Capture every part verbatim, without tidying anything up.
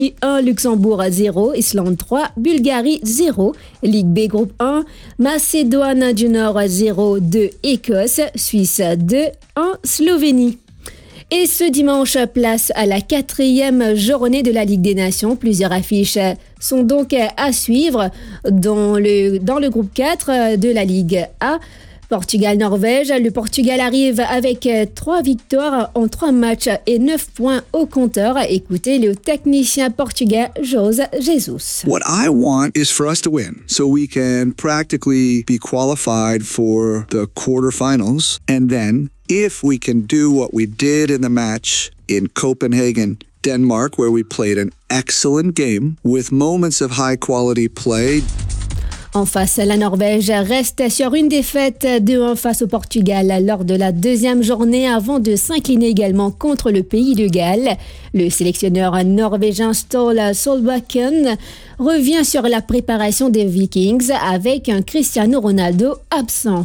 un, Luxembourg zéro, Islande trois, Bulgarie zéro, Ligue B groupe un, Macédoine du Nord zéro, deux, Écosse, Suisse deux, un, Slovénie. Et ce dimanche, place à la quatrième journée de la Ligue des Nations. Plusieurs affiches sont donc à suivre dans le, dans le groupe quatre de la Ligue A. Portugal-Norvège. Le Portugal arrive avec trois victoires en trois matchs et neuf points au compteur. Écoutez le technicien portugais Jorge Jesus. What I want is for us to win, so we can practically be qualified for the quarterfinals. And then, if we can do what we did in the match in Copenhagen, Denmark, where we played an excellent game with moments of high quality play. En face, la Norvège reste sur une défaite deux un face au Portugal lors de la deuxième journée avant de s'incliner également contre le pays de Galles. Le sélectionneur norvégien Ståle Solbakken revient sur la préparation des Vikings avec un Cristiano Ronaldo absent.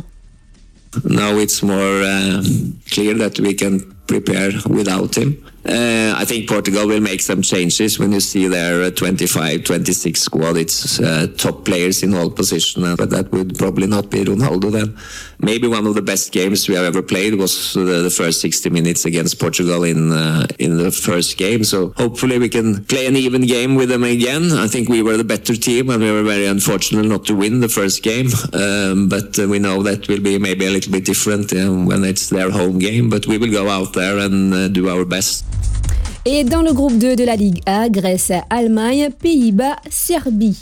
Now it's more uh, clear that we can prepare without him. Uh, I think Portugal will make some changes when you see their uh, twenty-five twenty-six squad. It's uh, top players in all positions, but that would probably not be Ronaldo then. Maybe one of the best games we have ever played was the, the first sixty minutes against Portugal in uh, in the first game. So hopefully we can play an even game with them again. I think we were the better team and we were very unfortunate not to win the first game. Um, but uh, we know that will be maybe a little bit different uh, when it's their home game. But we will go out there and uh, do our best. Et dans le groupe deux de la Ligue A, Grèce, Allemagne, Pays-Bas, Serbie.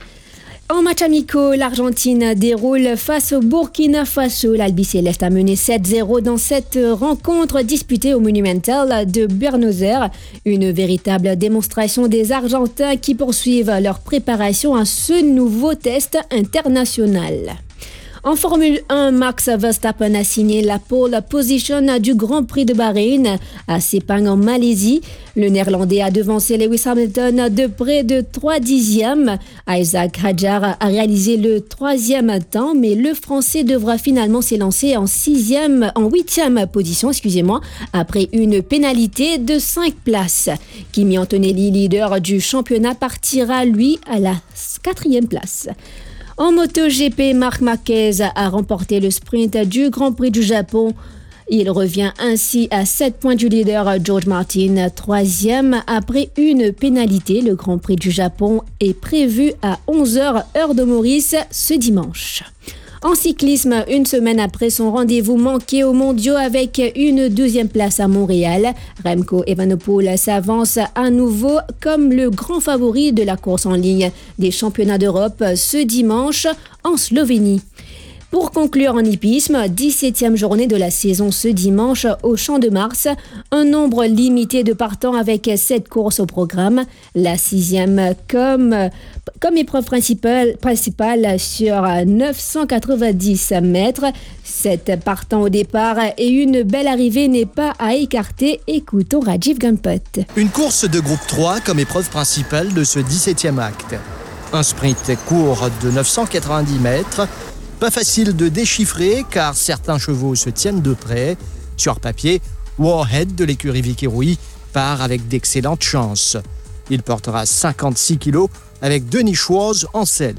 En match amicaux, l'Argentine déroule face au Burkina Faso. L'Albi Céleste a mené sept zéro dans cette rencontre disputée au Monumental de Buenos Aires. Une véritable démonstration des Argentins qui poursuivent leur préparation à ce nouveau test international. En Formule un, Max Verstappen a signé la pole position du Grand Prix de Bahreïn à Sepang en Malaisie. Le Néerlandais a devancé Lewis Hamilton de près de trois dixièmes. Isaac Hadjar a réalisé le troisième temps, mais le Français devra finalement s'élancer en sixième, en huitième position, excusez-moi, après une pénalité de cinq places. Kimi Antonelli, leader du championnat, partira lui à la quatrième place. En MotoGP, Marc Marquez a remporté le sprint du Grand Prix du Japon. Il revient ainsi à sept points du leader George Martin, troisième après une pénalité. Le Grand Prix du Japon est prévu à onze heures heure de Maurice ce dimanche. En cyclisme, une semaine après son rendez-vous manqué aux mondiaux avec une douzième place à Montréal, Remco Evenepoel s'avance à nouveau comme le grand favori de la course en ligne des championnats d'Europe ce dimanche en Slovénie. Pour conclure en hippisme, dix-septième journée de la saison ce dimanche au Champ de Mars, un nombre limité de partants avec sept courses au programme, la sixième comme, comme épreuve principale, principale sur neuf cent quatre-vingt-dix mètres. sept partants au départ et une belle arrivée n'est pas à écarter. Écoutons Rajiv Ganpat. Une course de groupe trois comme épreuve principale de ce dix-septième acte. Un sprint court de neuf cent quatre-vingt-dix mètres. Pas facile de déchiffrer car certains chevaux se tiennent de près. Sur papier, Warhead de l'écurie Vicky Rouy part avec d'excellentes chances. Il portera cinquante-six kilos avec Denis Schwartz en selle.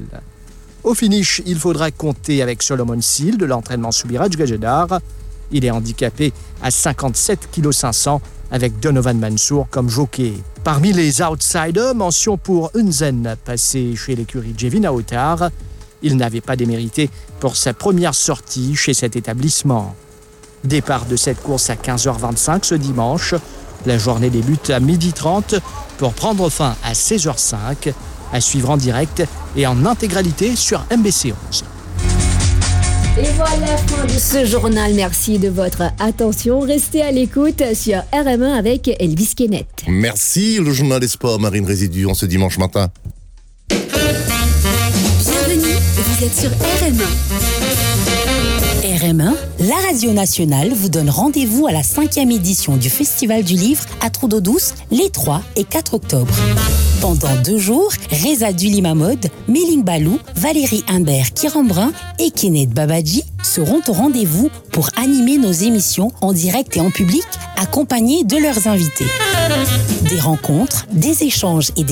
Au finish, il faudra compter avec Solomon Seal de l'entraînement Subiraj Gajedar. Il est handicapé à cinquante-sept virgule cinq kilos avec Donovan Mansour comme jockey. Parmi les outsiders, mention pour Unzen, passé chez l'écurie Jevin Autar. Il n'avait pas démérité pour sa première sortie chez cet établissement. Départ de cette course à quinze heures vingt-cinq ce dimanche. La journée débute à midi trente pour prendre fin à seize heures cinq, à suivre en direct et en intégralité sur M B C onze. Et voilà, fin de ce journal. Merci de votre attention. Restez à l'écoute sur R M un avec Elvis Kenneth. Merci, le journal des sports, Marine Résidu, en ce dimanche matin. Bienvenue, vous êtes sur R M un. R M un, la radio nationale, vous donne rendez-vous à la cinquième édition du Festival du Livre à Trou-d'Eau-Douce les trois et quatre octobre. Pendant deux jours, Reza Duli-Mahmoud, Méline Balou, Valérie Imbert Kirambrun et Kenneth Babadji seront au rendez-vous pour animer nos émissions en direct et en public, accompagnés de leurs invités. Des rencontres, des échanges et des